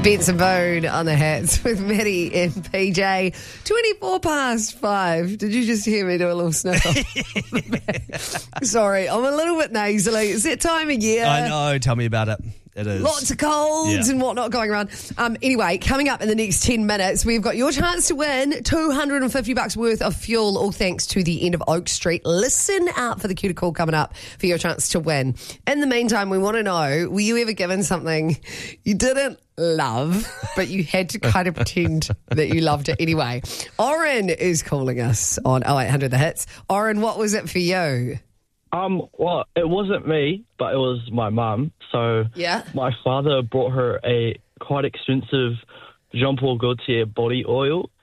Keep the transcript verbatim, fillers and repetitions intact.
Benson Bone on the hats with Maddie and P J. twenty-four past five. Did you just hear me do a little sniffle? Sorry, I'm a little bit nasally. It's that time of year. I know. Tell me about it. It is. Lots of colds Yeah. and whatnot going around. Um, anyway, coming up in the next ten minutes, we've got your chance to win two hundred fifty bucks worth of fuel, all thanks to the end of Oak Street. Listen out for the cue to call coming up for your chance to win. In the meantime, we want to know, were you ever given something you didn't love, but you had to kind of pretend that you loved it anyway? Oren is calling us on oh eight hundred The Hits. Oren, what was it for you? Um, well, it wasn't me, but it was my mum. So Yeah. my father brought her a quite expensive Jean Paul Gaultier body oil,